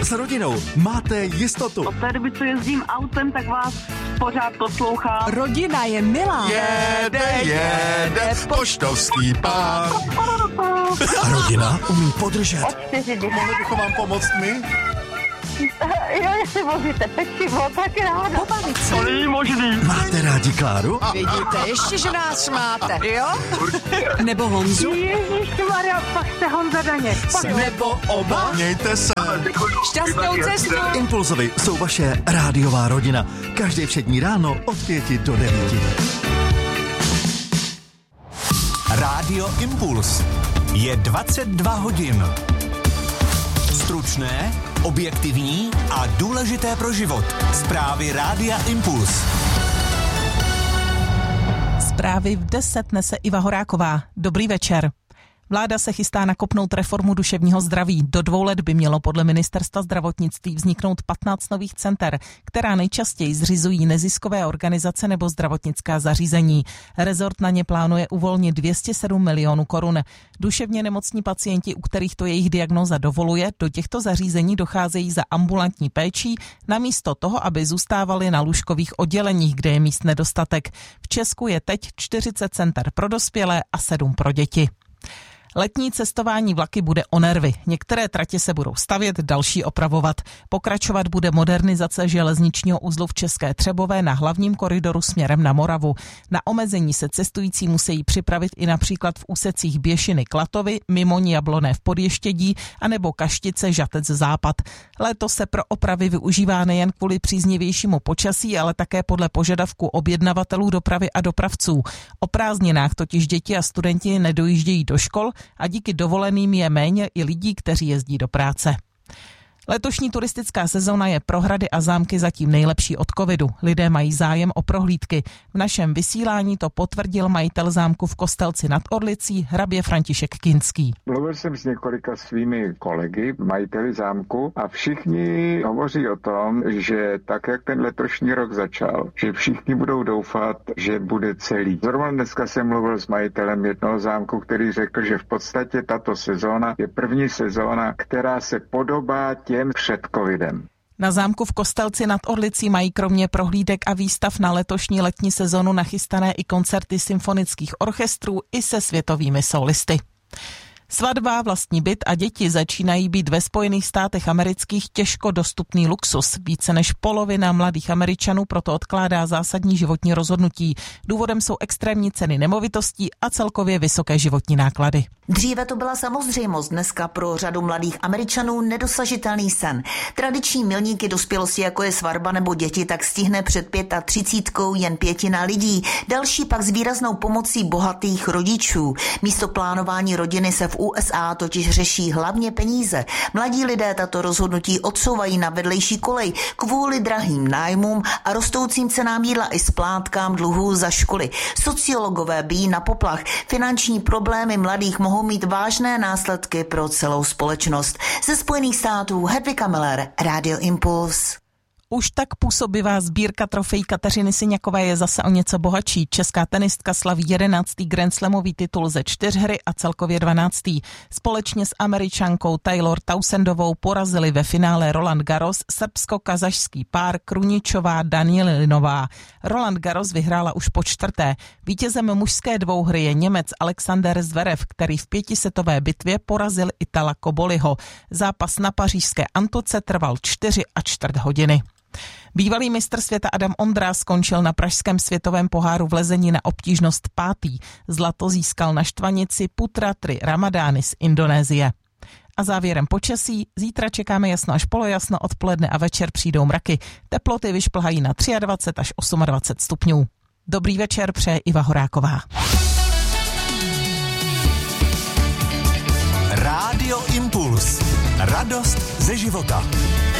S rodinou máte jistotu. Od té doby, co jezdím autem, tak vás pořád poslouchám. Rodina je milá. Jede, poštovský pán. A rodina umí podržet. Od 4 dny. Mohli bychom vám pomoct my? Jo, jestli vozíte pečivo, tak ráda. Pobavit se. To není možný. Máte rádi Kláru? Vidíte, ještě, že nás máte, jo? Nebo Honzu? Ježišmarja, pak jste Honza Daněk. Nebo oba? Mějte se. Šťastnou cestu. Impulzovi jsou vaše rádiová rodina. Každý všední ráno od 5 do 9. Rádio Impuls. Je 22 hodin. Stručné, objektivní a důležité pro život. Zprávy Rádia Impuls. Zprávy v 10 nese Iva Horáková. Dobrý večer. Vláda se chystá nakopnout reformu duševního zdraví. Do 2 let by mělo podle ministerstva zdravotnictví vzniknout 15 nových center, která nejčastěji zřizují neziskové organizace nebo zdravotnická zařízení. Rezort na ně plánuje uvolnit 207 milionů korun. Duševně nemocní pacienti, u kterých to jejich diagnóza dovoluje, do těchto zařízení docházejí za ambulantní péčí, namísto toho, aby zůstávali na lůžkových odděleních, kde je míst nedostatek. V Česku je teď 40 center pro dospělé a 7 pro děti. Letní cestování vlaky bude o nervy. Některé tratě se budou stavět, další opravovat. Pokračovat bude modernizace železničního uzlu v České Třebové na hlavním koridoru směrem na Moravu. Na omezení se cestující musí připravit i například v úsecích Běšiny Klatovy, Mimoň Jabloné v Podještědí anebo Kaštice Žatec Západ. Léto se pro opravy využívá nejen kvůli příznivějšímu počasí, ale také podle požadavku objednavatelů dopravy a dopravců. O prázdninách totiž děti a studenti nedojíždějí do škol a díky dovoleným je méně i lidí, kteří jezdí do práce. Letošní turistická sezóna je pro hrady a zámky zatím nejlepší od covidu. Lidé mají zájem o prohlídky. V našem vysílání to potvrdil majitel zámku v Kostelci nad Orlicí, hrabě František Kinský. Mluvil jsem s několika svými kolegy, majiteli zámku, a všichni hovoří o tom, že tak, jak ten letošní rok začal, že všichni budou doufat, že bude celý. Zrovna dneska jsem mluvil s majitelem jednoho zámku, který řekl, že v podstatě tato sezóna je první sezóna, která se podobá těm před covidem. Na zámku v Kostelci nad Orlicí mají kromě prohlídek a výstav na letošní letní sezonu nachystané i koncerty symfonických orchestrů i se světovými solisty. Svatba, vlastní byt a děti začínají být ve Spojených státech amerických těžko dostupný luxus. Více než polovina mladých Američanů proto odkládá zásadní životní rozhodnutí. Důvodem jsou extrémní ceny nemovitostí a celkově vysoké životní náklady. Dříve to byla samozřejmost, dneska pro řadu mladých Američanů nedosažitelný sen. Tradiční milníky dospělosti, jako je svatba nebo děti, tak stihne před 35 jen 1/5 lidí. Další pak s výraznou pomocí bohatých rodičů. Místo plánování rodiny se v USA totiž řeší hlavně peníze. Mladí lidé tato rozhodnutí odsouvají na vedlejší kolej kvůli drahým nájmům a rostoucím cenám jídla i splátkám dluhů za školy. Sociologové bijí na poplach. Finanční problémy mladých mohou mít vážné následky pro celou společnost. Ze Spojených států Hedvika Miller, Radio Impuls. Už tak působivá sbírka trofejí Kateřiny Syňakové je zase o něco bohatší. Česká tenistka slaví 11. Grand Slamový titul ze 4 hry a celkově 12. Společně s Američankou Taylor Townsendovou porazili ve finále Roland Garros srbsko-kazašský pár Kruničová Danielinová. Roland Garros vyhrála už po 4. Vítězem mužské dvouhry je Němec Alexander Zverev, který v 5setové bitvě porazil Itala Koboliho. Zápas na pařížské Antoce trval 4,25 hodiny. Bývalý mistr světa Adam Ondra skončil na pražském světovém poháru v lezení na obtížnost 5. Zlato získal na štvanici Putra Tri Ramadány z Indonésie. A závěrem počasí, zítra čekáme jasno až polojasno, odpoledne a večer přijdou mraky. Teploty vyšplhají na 23 až 28 stupňů. Dobrý večer přeje Iva Horáková. Rádio Impuls. Radost ze života.